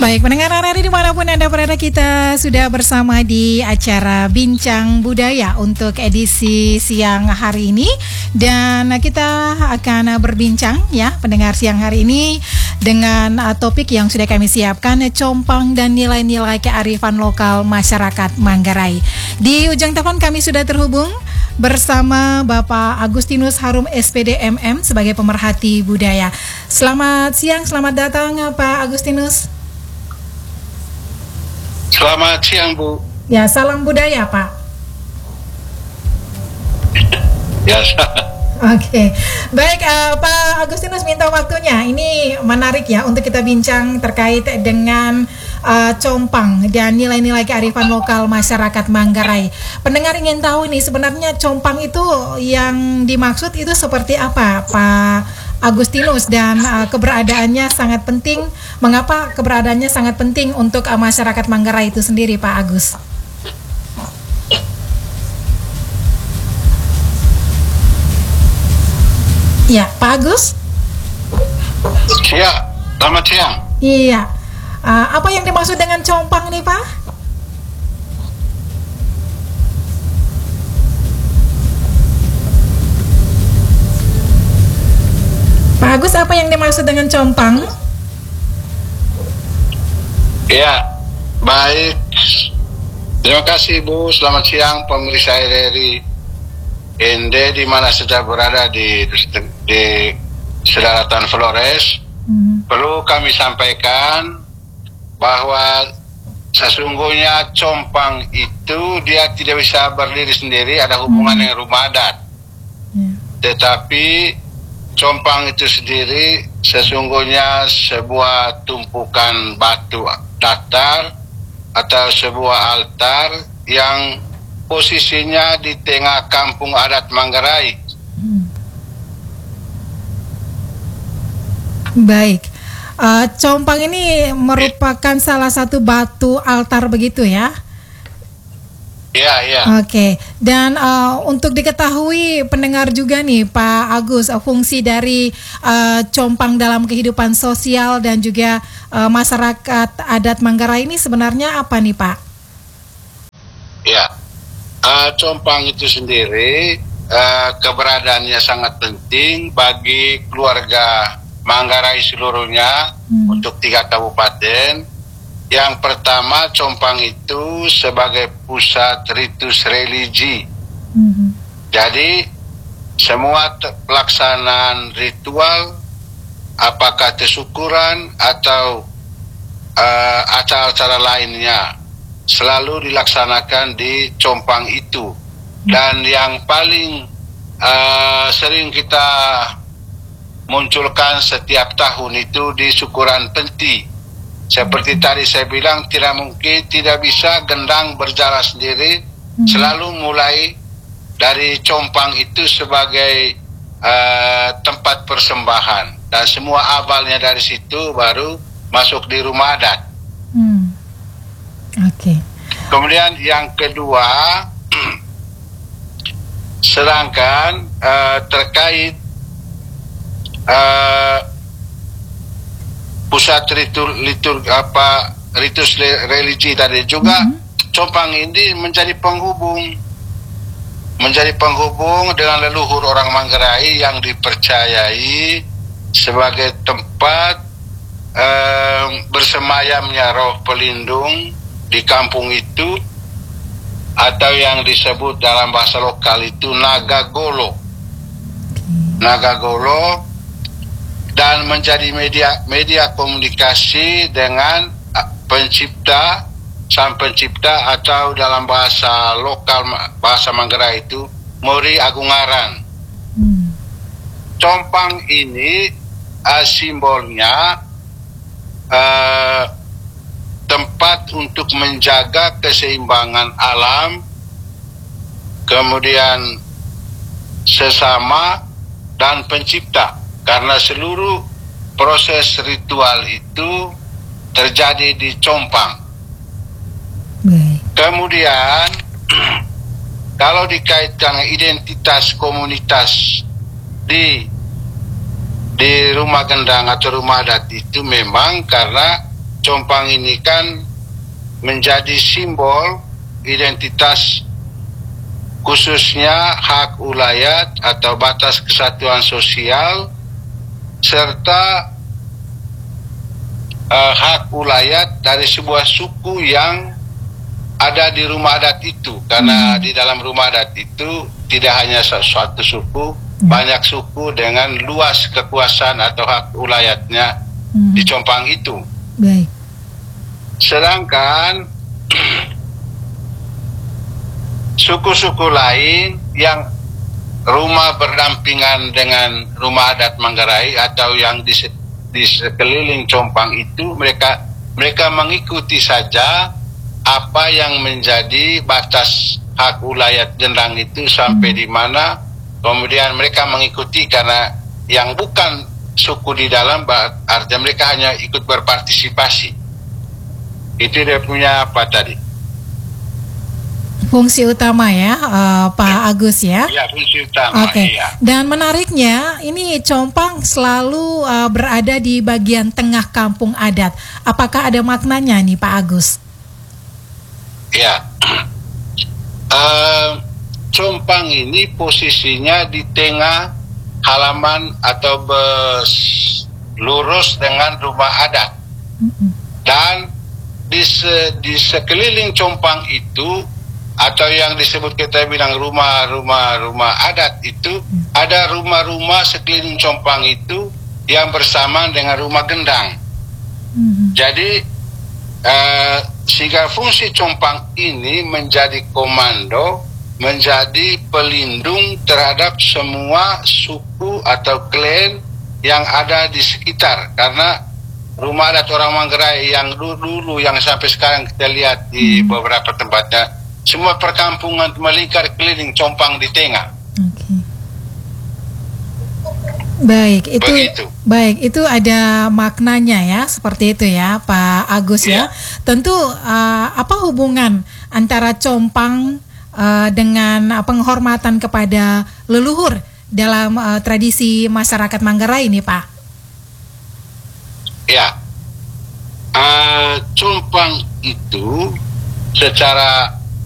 Baik, pendengar RRI dimanapun Anda berada, kita sudah bersama di acara Bincang Budaya untuk edisi siang hari ini. Dan kita akan berbincang ya pendengar siang hari ini dengan topik yang sudah kami siapkan, compang dan nilai-nilai kearifan lokal masyarakat Manggarai. Di ujung telepon kami sudah terhubung bersama Bapak Agustinus Harum SPD MM sebagai pemerhati budaya. Selamat siang, selamat datang Pak Agustinus. Selamat siang, Bu. Ya, salam budaya, Pak. Ya. Oke. Baik, Pak Agustinus minta waktunya. Ini menarik ya untuk kita bincang terkait dengan compang dan nilai-nilai kearifan lokal masyarakat Manggarai. Pendengar ingin tahu nih, sebenarnya compang itu yang dimaksud itu seperti apa, Pak Agustinus, dan keberadaannya sangat penting. Mengapa keberadaannya sangat penting untuk masyarakat Manggarai itu sendiri, Pak Agus? Ya, Pak Agus? Ya, selamat siang. Iya. Apa yang dimaksud dengan compang nih, Pak? Pak Agus, apa yang dimaksud dengan compang? Ya, baik. Terima kasih, Bu. Selamat siang pemirsa RRI ND di mana saja berada di Selatan Flores. Perlu kami sampaikan bahwa sesungguhnya compang itu dia tidak bisa berdiri sendiri, ada hubungan dengan rumah adat. Tetapi compang itu sendiri sesungguhnya sebuah tumpukan batu datar atau sebuah altar yang posisinya di tengah kampung adat Manggarai. Baik, compang ini merupakan salah satu batu altar begitu ya? Iya. Oke, dan untuk diketahui pendengar juga nih Pak Agus, fungsi dari compang dalam kehidupan sosial dan juga masyarakat adat Manggarai ini sebenarnya apa nih Pak? Ya, compang itu sendiri keberadaannya sangat penting bagi keluarga Manggarai seluruhnya untuk 3 kabupaten. Yang pertama, compang itu sebagai pusat ritus religi. Jadi semua pelaksanaan ritual, apakah kesyukuran atau acara-acara lainnya, selalu dilaksanakan di compang itu. Dan yang paling sering kita munculkan setiap tahun itu di syukuran penti. Seperti tadi saya bilang, tidak bisa gendang berjalan sendiri, selalu mulai dari compang itu sebagai tempat persembahan, dan semua awalnya dari situ baru masuk di rumah adat. Oke. Kemudian yang kedua, sedangkan terkait pusat ritus religi tadi juga, compang ini menjadi penghubung dengan leluhur orang Manggarai yang dipercayai sebagai tempat bersemayamnya roh pelindung di kampung itu, atau yang disebut dalam bahasa lokal itu Naga Golo, dan menjadi media komunikasi dengan sang pencipta, atau dalam bahasa lokal, bahasa Manggarai itu Mori Agungaran. Compang ini simbolnya tempat untuk menjaga keseimbangan alam, kemudian sesama dan pencipta. Karena seluruh proses ritual itu terjadi di compang. Kemudian kalau dikaitkan identitas komunitas di rumah gendang atau rumah adat itu, memang karena Compang ini kan menjadi simbol identitas, khususnya hak ulayat atau batas kesatuan sosial, serta hak ulayat dari sebuah suku yang ada di rumah adat itu. Karena di dalam rumah adat itu tidak hanya suatu suku, banyak suku dengan luas kekuasaan atau hak ulayatnya di Compang itu. Baik. Sedangkan suku-suku lain yang rumah berdampingan dengan rumah adat Manggarai atau yang di sekeliling Compang itu, mereka mengikuti saja apa yang menjadi batas hak ulayat Jendang itu sampai di mana, kemudian mereka mengikuti karena yang bukan suku di dalam, artinya mereka hanya ikut berpartisipasi. Itu dia punya apa tadi? Fungsi utama ya, Pak Agus ya. Ya, fungsi utama. Oke. Iya. Dan menariknya, ini Compang selalu berada di bagian tengah kampung adat. Apakah ada maknanya nih, Pak Agus? Ya. Compang ini posisinya di tengah halaman atau lurus dengan rumah adat. Dan di sekeliling Compang itu, atau yang disebut kita bilang rumah adat itu, ada rumah-rumah sekeliling Compang itu yang bersamaan dengan rumah gendang. Jadi sehingga fungsi Compang ini menjadi komando, menjadi pelindung terhadap semua suku atau klan yang ada di sekitar. Karena rumah adat orang Manggarai yang dulu yang sampai sekarang kita lihat di beberapa tempatnya, semua perkampungan melingkar keliling Compang di tengah. Baik, Begitu. Baik, itu ada maknanya ya, seperti itu ya, Pak Agus ya. Tentu apa hubungan antara Compang dengan penghormatan kepada leluhur dalam tradisi masyarakat Manggarai ini, Pak? Ya, Compang itu secara